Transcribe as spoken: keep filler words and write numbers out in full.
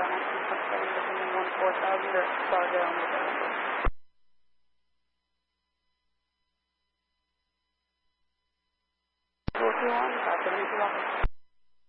nineteen twenty-seven, descending one four thousand, direct Fargo on the November. four two one, five seven two one.